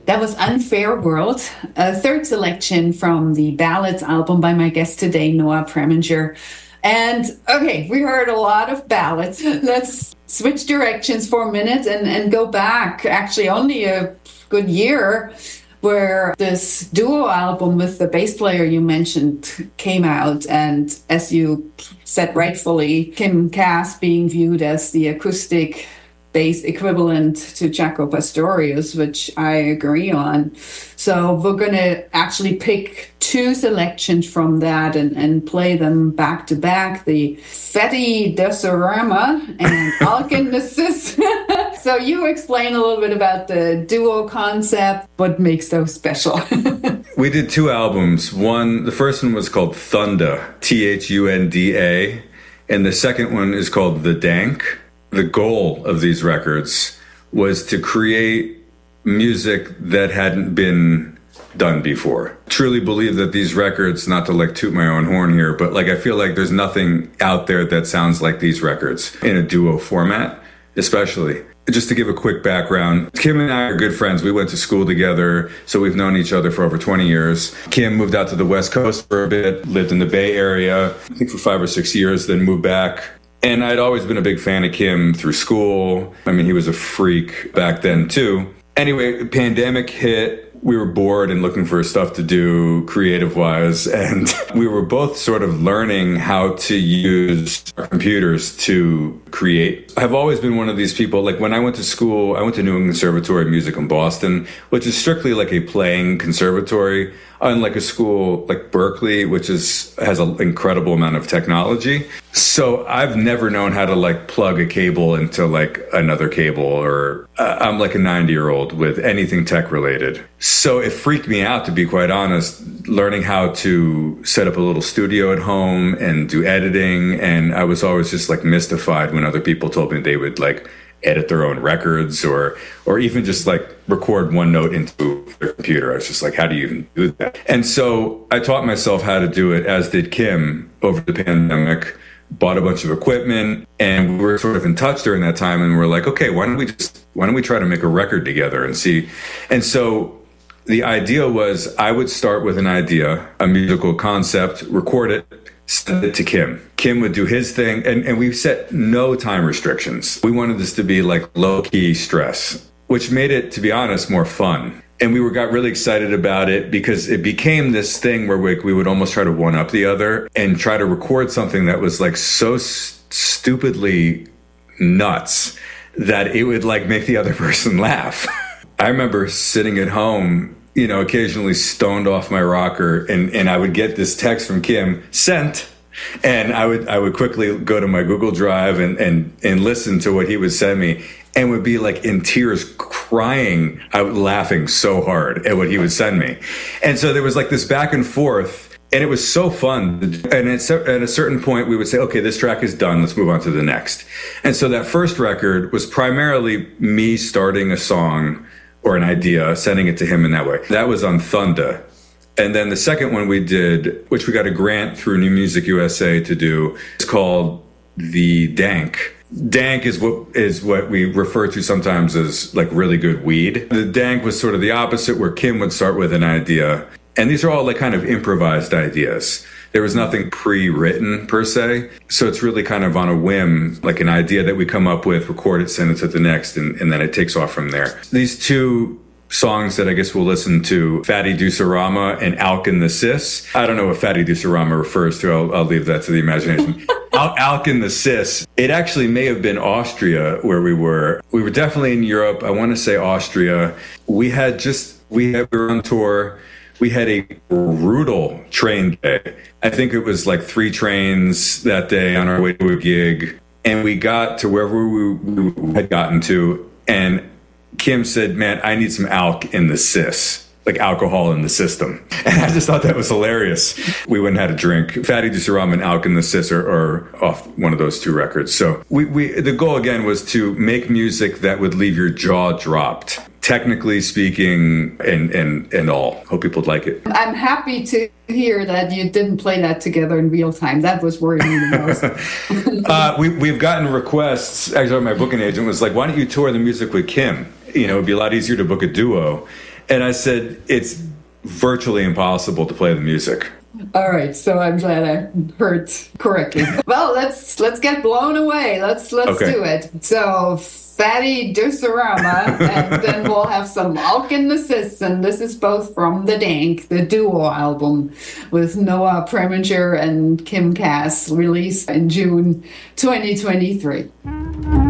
That was Unfair World, a third selection from the Ballads album by my guest today, Noah Preminger. And okay, we heard a lot of ballads. Let's switch directions for a minute and go back actually only a good year where this duo album with the bass player you mentioned came out. And as you said rightfully, Kim Cass being viewed as the acoustic bass equivalent to Jaco Pastorius, which I agree on. So we're going to actually pick two selections from that and play them back to back, the Fatty Desorama and Alkenesis. So you explain a little bit about the duo concept, what makes those special. We did two albums. The first one was called Thunda, Thunda, and the second one is called The Dank. The goal of these records was to create music that hadn't been done before. Truly believe that these records, not to like toot my own horn here, but like I feel like there's nothing out there that sounds like these records in a duo format, especially. Just to give a quick background, Kim and I are good friends. We went to school together, so we've known each other for over 20 years. Kim moved out to the West Coast for a bit, lived in the Bay Area, I think for 5 or 6 years, then moved back. And I'd always been a big fan of Kim through school. I mean, he was a freak back then, too. Anyway, the pandemic hit. We were bored and looking for stuff to do creative-wise. And we were both sort of learning how to use our computers to create. I've always been one of these people, like when I went to school, I went to New England Conservatory of Music in Boston, which is strictly like a playing conservatory, unlike a school like Berkeley, which has an incredible amount of technology. So I've never known how to like plug a cable into like another cable, or I'm like a 90-year-old with anything tech related. So it freaked me out, to be quite honest, learning how to set up a little studio at home and do editing. And I was always just like mystified when other people told me they would like edit their own records or even just like record one note into their computer. I was just like, how do you even do that? And so I taught myself how to do it, as did Kim, over the pandemic, bought a bunch of equipment, and we were sort of in touch during that time. And we're like, okay, why don't we try to make a record together and see? And so the idea was I would start with an idea, a musical concept, record it, send it to Kim. Kim would do his thing, and we set no time restrictions. We wanted this to be like low-key stress, which made it, to be honest, more fun. And we got really excited about it because it became this thing where we would almost try to one-up the other and try to record something that was like so stupidly nuts that it would like make the other person laugh. I remember sitting at home, you know, occasionally stoned off my rocker, and I would get this text from Kim, sent, and I would quickly go to my Google Drive and listen to what he would send me, and would be like in tears, crying out, laughing so hard at what he would send me. And so there was like this back and forth, and it was so fun. And at a certain point, we would say, okay, this track is done, let's move on to the next. And so that first record was primarily me starting a song or an idea, sending it to him in that way. That was on Thunda. And then the second one we did, which we got a grant through New Music USA to do, is called The Dank. Dank is what we refer to sometimes as like really good weed. The Dank was sort of the opposite, where Kim would start with an idea. And these are all like kind of improvised ideas. There was nothing pre-written per se. So it's really kind of on a whim, like an idea that we come up with, record it, send it to the next, and then it takes off from there. These two songs that I guess we'll listen to, Fatty Deucerama and Alkenesis. I don't know what Fatty Deucerama refers to. I'll leave that to the imagination. Alkenesis. It actually may have been Austria where we were. We were definitely in Europe. I want to say Austria. We were on tour. We had a brutal train day. I think it was like 3 trains that day on our way to a gig. And we got to wherever we had gotten to. And Kim said, man, I need some alk in the sys, like alcohol in the system. And I just thought that was hilarious. We went and had a drink. Fatty Deucerama and alk in the sys are off one of those 2 records. So the goal again was to make music that would leave your jaw dropped, technically speaking, and all. Hope people would like it. I'm happy to hear that you didn't play that together in real time. That was worrying me the most. We've gotten requests. Actually, my booking agent was like, why don't you tour the music with Kim? You know, it'd be a lot easier to book a duo. And I said, it's virtually impossible to play the music. All right, so I'm glad I heard correctly. Well, let's get blown away. Let's Okay. do it. So, Fatty Deucerama, and then we'll have some Alkin Assists, and this is both from the Dank, the duo album with Noah Preminger and Kim Cass, released in June 2023.